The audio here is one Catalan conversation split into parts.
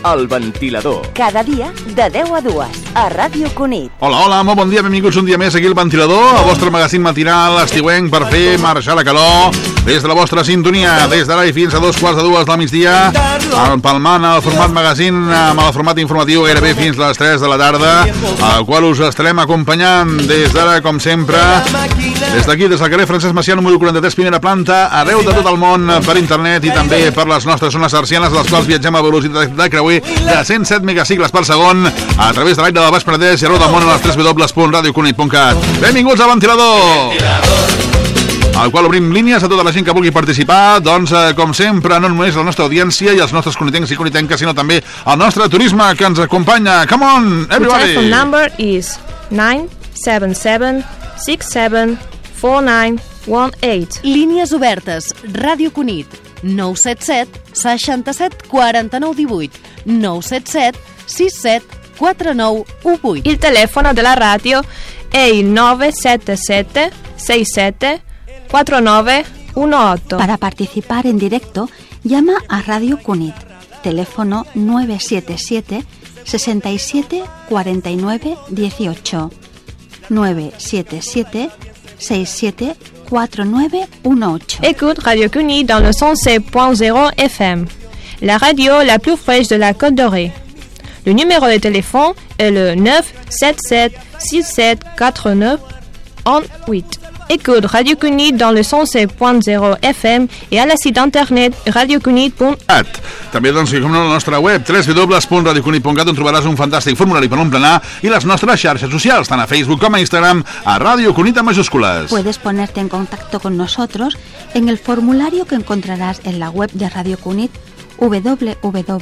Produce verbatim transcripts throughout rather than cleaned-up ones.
El Ventilador. Cada dia de deu a dues a Ràdio Cunit. Hola, hola, molt bon dia, benvinguts un dia més aquí al Ventilador, el vostre magazín matinal estiuenc per fer marxar la calor des de la vostra sintonia, des d'ara i fins a dos quarts de dues del migdia, empalmant el format magazín amb el format informatiu gairebé fins a les tres de la tarda, al qual us estarem acompanyant des d'ara, com sempre, des d'aquí, des del carrer Francesc Macià, número quaranta-tres, primera planta, arreu de tot el món, per internet i també per les nostres zones hertzianes, les quals viatgem a velocitat de creuer de cent set megacicles per segon a través de l'aire del Baix Penedès i arreu del món a les w w w punt radio cunit punt cat. Benvinguts al Ventilador, al qual obrim línies a tota la gent que vulgui participar, doncs, eh, com sempre, no només la nostra audiència i els nostres conitencs i conitenques, sinó també el nostre turisme que ens acompanya. Come on, everybody! The telephone number is nine seven seven six seven four nine one eight. Línies obertes, Ràdio Cunit, nou set set seixanta-set quaranta-nou divuit, nou set set sis set quatre nou u vuit. Il telefono della radio è il nove sette sette sei sette quattro nove uno otto. Para participar en directo, llama a Radio Cunit. Teléfono nueve siete siete sesenta y siete cuarenta y nueve dieciocho. nueve siete siete seis siete cuatro nueve uno ocho. Écoute Radio Cunit dans le cent sept point zéro F M, la radio la plus fraîche de la Côte d'Orée. Le numéro de téléphone est le neuf sept sept six sept quatre neuf un huit. Écoute Radio Cunit dans le cent sept point zéro F M et à la site internet radio cunit punt cat. També, doncs, com no, la nostra web w w w punt radio cunit punt cat, on trobaràs un fantàstic formulari per omplenar, i les nostres xarxes socials, tant a Facebook com a Instagram, a Radio Cunit amb majúscules. Puedes ponerte en contacto con nosotros en el formulario que encontrarás en la web de Radio Cunit, w w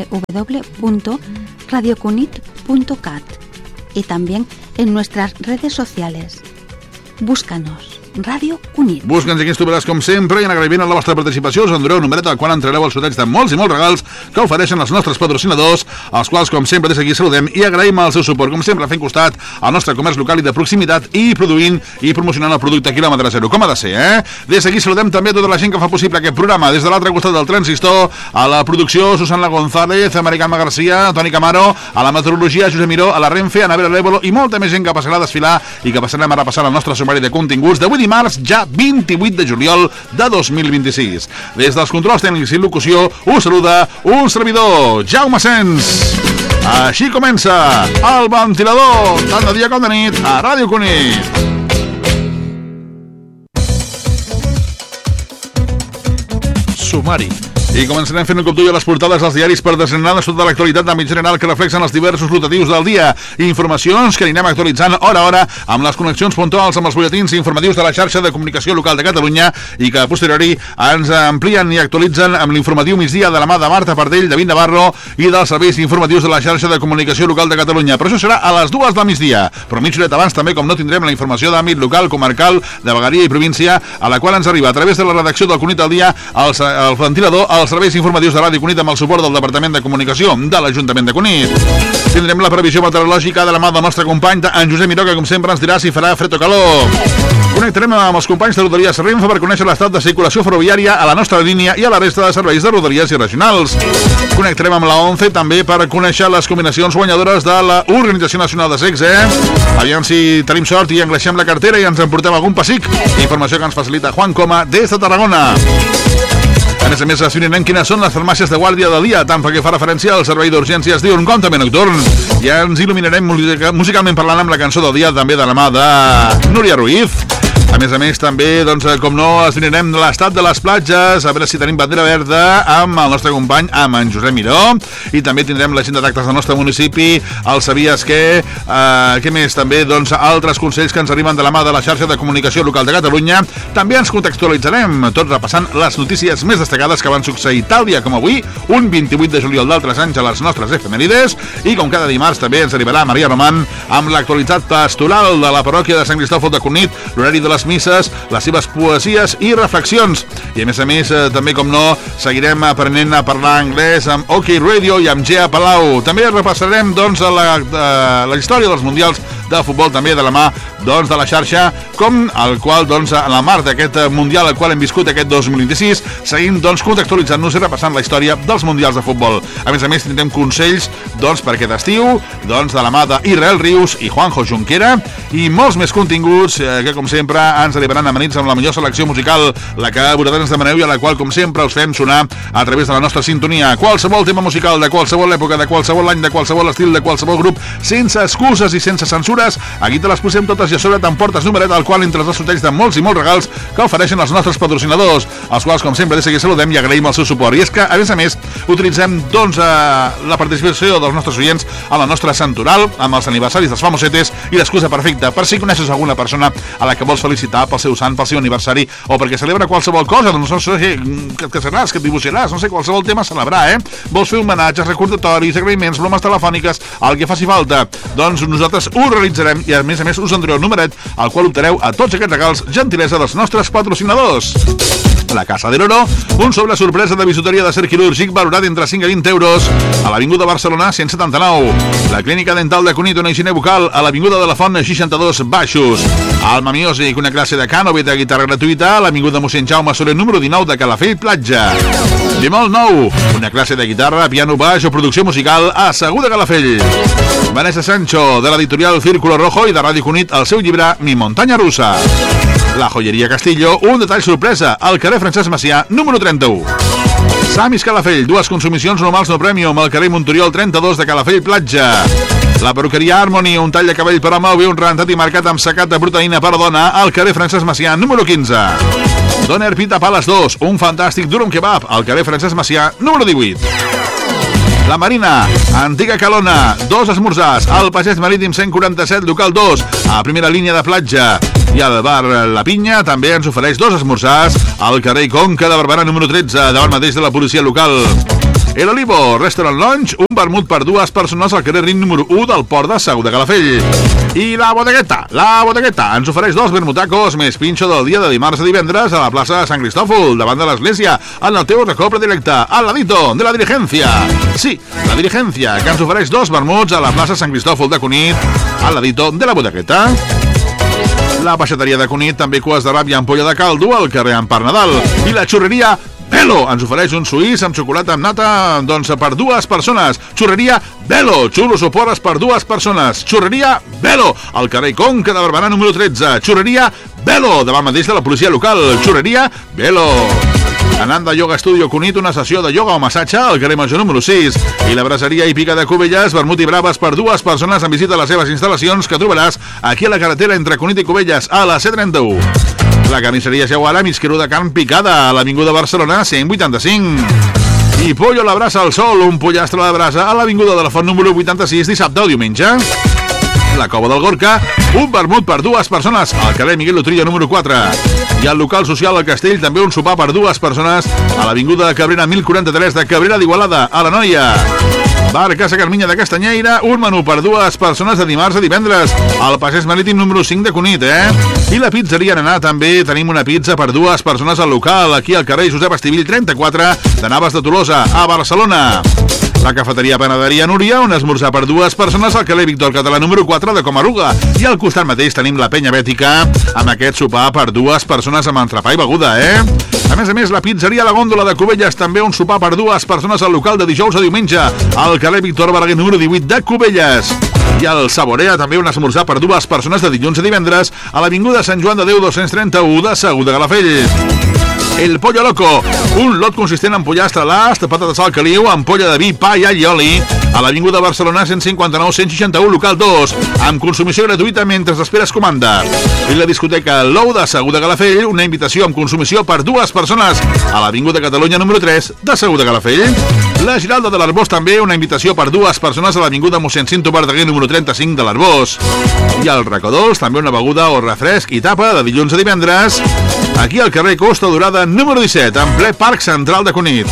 w punto radio cunit punto cat, y también en nuestras redes sociales. Búscanos, Ràdio Cunit. Busca'ns i aquí ens trobaràs com sempre, i en agraïment a la vostra participació us endureu un numeret al qual entrareu al sorteig de molts i molts regals que ofereixen els nostres patrocinadors, els quals, com sempre, des d'aquí saludem i agraïm el seu suport, com sempre, fent costat al nostre comerç local i de proximitat i produint i promocionant el producte a quilòmetre zero, com ha de ser, eh? Des d'aquí saludem també a tota la gent que fa possible aquest programa, des de l'altre costat del transistor, a la producció, Susana González, Americana Garcia, Toni Camaro, a la meteorologia, Josep Miró, a la Renfe, a Navera Lèvolo i molta més gent que passarà a desfilar i que passarem a repassar el nostre sumari de continguts d'avui dimarts, ja vint-i-vuit de juliol de dos mil vint-i-sis. Des dels controls tècnics i locució us saluda un servidor, Jaume Sens. Així comença el Ventilador, tant de dia com de nit, a Ràdio Cunit. Sumari. I començarem fent un cop d'ull a les portades dels diaris per desgranar tota l'actualitat d'àmbit general que reflexen els diversos rotatius del dia. Informacions que anirem actualitzant hora a hora amb les connexions puntuals amb els butlletins informatius de la xarxa de comunicació local de Catalunya i que a posteriori ens amplien i actualitzen amb l'informatiu migdia de la mà de Marta Pardell, David Navarro i dels serveis informatius de la xarxa de comunicació local de Catalunya. Però això serà a les dues del migdia. Però mitja horeta abans també, com no, tindrem la informació d'àmbit local, comarcal, de vegueria i província, a la qual ens arriba a través de la redacció del Cunit al dia, el, el Ventilador, els serveis informatius de Ràdio Cunit amb el suport del Departament de Comunicació de l'Ajuntament de Cunit. Tindrem la previsió meteorològica de la mà del nostre company en Josep Miró, que com sempre ens dirà si farà fred o calor. Connectarem amb els companys de Rodalies Renfe per conèixer l'estat de circulació ferroviària a la nostra línia i a la resta de serveis de Rodalies i regionals. Connectarem amb la ONCE també per conèixer les combinacions guanyadores de l'Organització Nacional de Sexe. Aviam si tenim sort i engreixem la cartera i ens emportem algun pessic. Informació que ens facilita Juan Coma des de Tarragona. A més a més, definirem quines són les farmàcies de guàrdia del dia, tant perquè fa referència al servei d'urgències diürn com també nocturn. Ja ens il·luminarem musicalment parlant amb la cançó del dia, també de la mà de Núria Ruiz. A més a més, també, doncs, com no, esdevinarem l'estat de les platges, a veure si tenim bandera verda amb el nostre company, amb en Josep Miró, i també tindrem l'agenda d'actes del nostre municipi, el Sabies què, eh, què més, també, doncs, altres consells que ens arriben de la mà de la xarxa de comunicació local de Catalunya. També ens contextualitzarem, tot repassant les notícies més destacades que van succeir tal dia com avui, un vint-i-vuit de juliol d'altres anys a les nostres efemèrides, i com cada dimarts també ens arribarà Maria Roman amb l'actualitat pastoral de la parròquia de Sant Cristòfol de Cunit, l'horari de les misses, les seves poesies i reflexions. I a més a més, eh, també com no, seguirem aprenent a parlar anglès amb OK Radio i amb Gea Palau. També repassarem, doncs, la, la història dels mundials de futbol també de la mà doncs, de la xarxa, com el qual doncs, en el marc d'aquest Mundial al qual hem viscut aquest dos mil vint-i-sis, seguim doncs, contextualitzant-nos i repassant la història dels Mundials de futbol. A més a més, tindrem consells doncs, per aquest estiu, doncs, de la mà d'Israel Rius i Juanjo Junquera, i molts més continguts eh, que, com sempre, ens arribaran amanits amb la millor selecció musical, la que vosaltres ens demaneu i a la qual, com sempre, us fem sonar a través de la nostra sintonia. Qualsevol tema musical de qualsevol època, de qualsevol any, de qualsevol estil, de qualsevol grup, sense excuses i sense censures, aquí te les posem totes i a sobre t'emportes numeret al qual entres als sorteig de molts i molts regals que ofereixen els nostres patrocinadors, els quals, com sempre, des d'aquí saludem i agraïm el seu suport. I és que, a més a més, utilitzem doncs, eh, la participació dels nostres oients a la nostra santoral, amb els aniversaris dels famosetes i l'excusa perfecta per si coneixes alguna persona a la que vols felicitar pel seu sant, pel seu aniversari o perquè celebra qualsevol cosa, doncs no sé, que et casaràs, que et divorciaràs, no sé, qualsevol tema a celebrar, eh? Vols fer homenatges, recordatoris, agraïments, bromes telefòniques, el que faci falta, doncs nosaltres ho realitzarem i a més a més us endureu un numeret al qual optareu a tots aquests regals, gentilesa dels nostres patrocinadors. La Casa del Oro, un sobre sorpresa de bisuteria de ser quirúrgic valorat entre cinc a vint euros a l'Avinguda Barcelona cent setanta-nou. La Clínica Dental de Cunit, una higiene bucal a l'Avinguda de la Font seixanta-dos Baixos. Alma Music, una classe de cant o de guitarra gratuïta a l'Avinguda mossèn Jaume Soler número dinou de Calafell Platja. Bemol nou, una classe de guitarra, piano baix o producció musical a Segur de Calafell. Vanessa Sancho, de l'editorial Círculo Rojo i de Ràdio Cunit, el seu llibre Mi Montaña Rusa. La Joyeria Castillo, un detall sorpresa, al carrer Francesc Macià, número trenta-u. Samis Calafell, dues consumicions normals no premium al carrer Montoriol trenta-dos de Calafell Platja. La perruqueria Harmony, un tall de cabell per home o bé un rentat i marcat amb secat de proteïna per dona al carrer Francesc Macià, número quinze. Doner Pita Pales dos, un fantàstic durum kebab al carrer Francesc Macià, número divuit. La Marina, Antiga Calona, dos esmorzars, al Pagès Marítim cent quaranta-set, local dos, a primera línia de platja. I al bar La Pinya també ens ofereix dos esmorzars al carrer Conca de Barberà número tretze, davant mateix de la policia local. El Olivo, Restaurant Lounge, un vermut per dues persones al carrer Rin número u del Port de Segur de Calafell. I la Bodegueta, la Bodegueta, ens ofereix dos vermutacos més pinxo del dia de dimarts a divendres a la plaça de Sant Cristòfol, davant de l'església, en el teu record predilecte, al ladito de la Diligencia. Sí, la Diligencia, que ens ofereix dos vermuts a la plaça Sant Cristòfol de Cunit, al ladito de la Bodegueta. La peixateria de Cunit, també cues de rap i ampolla de caldo al carrer Empar Nadal. I la xurreria Belo ens ofereix un suís amb xocolata amb nata, doncs per dues persones. Xurreria Belo, xulos o porres per dues persones. Xurreria Belo, al carrer Conca de Barberà número tretze. Xurreria Belo, davant mateix de la policia local. Xurreria Belo. Ananda Yoga Studio Cunit, una sessió de ioga o massatge al carrer Major número sis. I la braseria Hípica de Cubelles, vermut i braves per dues persones en visita a les seves instal·lacions que trobaràs aquí a la carretera entre Cunit i Cubelles, a la C trenta-u. La carnisseria Jaguara, misquero de carn picada a l'Avinguda Barcelona cent vuitanta-cinc. I Pollo a la brasa al sol, un pollastre a la brasa a l'Avinguda de la Font número vuitanta-sis, dissabte o diumenge. La Cova del Gorka, un vermut per dues persones al carrer Miguel Lotrillo número quatre. I al local social al Castell també un sopar per dues persones a l'Avinguda de Cabrera mil quaranta-tres de Cabrera d'Igualada, a la Noia. Bar Casa Carminya de Castanyeira, un menú per dues persones de dimarts a divendres al Passeig Marítim número cinc de Cunit, eh? I la pizzeria Nanà també tenim una pizza per dues persones al local, aquí al carrer Josep Estivill trenta-quatre de Navas de Tolosa, a Barcelona. La cafeteria Panaderia Núria, un esmorzar per dues persones al carrer Víctor Català número quatre de Comaruga. I al costat mateix tenim la Penya Bètica amb aquest sopar per dues persones amb entrepà i beguda, eh? A més a més, la pizzeria La Gòndola de Cubelles, també un sopar per dues persones al local de dijous a diumenge al carrer Víctor Balaguer número divuit de Cubelles. I al Saborea també un esmorzar per dues persones de dilluns a divendres a l'Avinguda Sant Joan de Déu dos-cents trenta-u de Segur de Calafell. El Pollo Loco, un lot consistent en pollastre a l'ast, patates al caliu, ampolla de vi, pa i all i oli, a l'Avinguda Barcelona cent cinquanta-nou cent seixanta-u, local dos, amb consumició gratuïta mentre esperes comanda. I la discoteca Lou de Segur de Calafell, una invitació amb consumició per dues persones a l'Avinguda Catalunya número tres de Segur de Calafell. La Giralda de l'Arbós també, una invitació per dues persones a l'Avinguda mossèn Cinto Verdaguer número trenta-cinc de l'Arbós. I al Recodols també una beguda o refresc i tapa de dilluns a divendres aquí al carrer Costa Dorada número disset, en ple Parc Central de Cunit.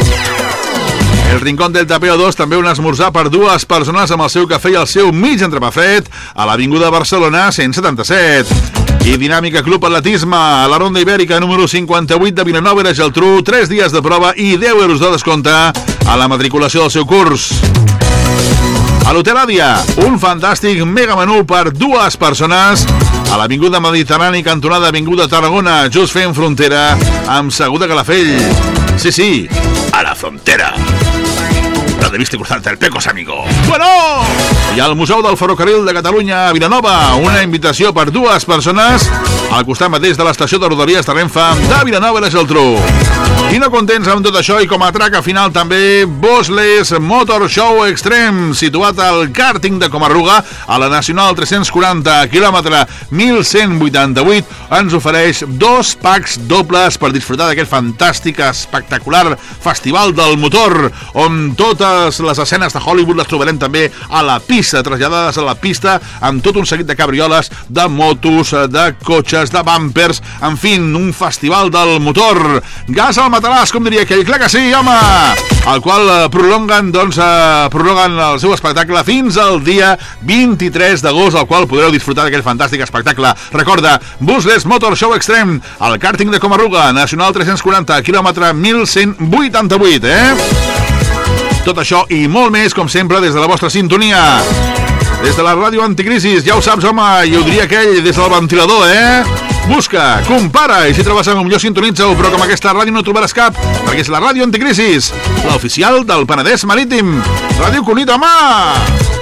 El Rincón del Tapeo dos, també un esmorzar per dues persones amb el seu cafè i el seu mig entrepà fred a l'Avinguda Barcelona cent setanta-set. I Dinàmica Club Atletisme a la Ronda Ibèrica número cinquanta-vuit de Vilanova i la Geltrú, tres dies de prova i deu euros de descompte a la matriculació del seu curs. A l'Hotel Àdia, un fantàstic mega menú per dues persones a l'Avinguda Mediterrani, cantonada Avinguda Tarragona, just fent frontera amb Segur de Calafell. Sí, sí, a la frontera. No debiste cruzarte el pecos, amigo. Bueno! I al Museu del Ferrocarril de Catalunya a Vilanova, una invitació per dues persones al costat mateix de l'estació de Rodalies de Renfe de Vilanova i la Geltrú. I no contents amb tot això, i com a traca final també, Bosles Motor Show Extreme, situat al càrting de Comarruga, a la Nacional tres-cents quaranta, quilòmetre mil cent vuitanta-vuit, ens ofereix dos packs dobles per disfrutar d'aquest fantàstic, espectacular festival del motor, on totes les escenes de Hollywood les trobarem també a la pista, traslladades a la pista, amb tot un seguit de cabrioles, de motos, de cotxes, de bumpers, en fi, un festival del motor. Gas al matalàs, com diria aquell, clar que sí, home! El qual eh, prolonguen, doncs, eh, prolonguen el seu espectacle fins al dia vint-i-tres d'agost, al qual podreu disfrutar d'aquell fantàstic espectacle. Recorda, Bosles Motor Show Extreme, al càrting de Comarruga, Nacional tres-cents quaranta, quilòmetre mil cent vuitanta-vuit, eh? Tot això i molt més, com sempre, des de la vostra sintonia. Des de la ràdio Anticrisis, ja ho saps, home, i ho diria aquell, des del ventilador, eh? Busca, compara, i si trobes amb millor sintonitza-ho, però com aquesta ràdio no trobaràs cap, perquè és la ràdio Anticrisis, l'oficial del Penedès Marítim. Ràdio Cunit, home!